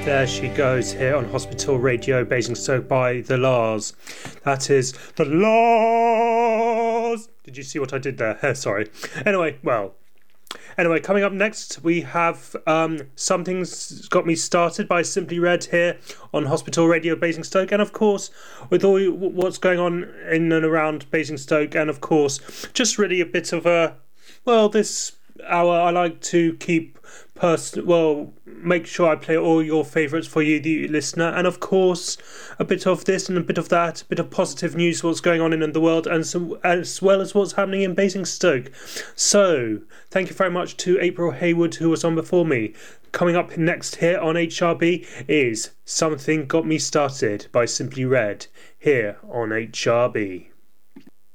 There she goes here on Hospital Radio Basingstoke by The Lars. That is The Lars! Did you see what I did there? Sorry. Anyway, coming up next we have Something's Got Me Started by Simply Red here on Hospital Radio Basingstoke, and of course with all what's going on in and around Basingstoke, and of course just really a bit of this hour I like to keep make sure I play all your favourites for you, the listener, and of course a bit of this and a bit of that, a bit of positive news, what's going on in the world, and as well as what's happening in Basingstoke. So thank you very much to April Hayward, who was on before me. Coming up next here on HRB is Something Got Me Started by Simply Red here on HRB.